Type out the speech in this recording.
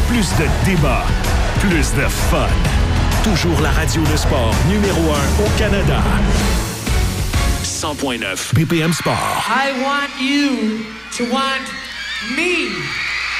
Plus de débats, plus de fun. Toujours la radio de sport numéro 1 au Canada. 100.9 BPM Sport. I want you to want me.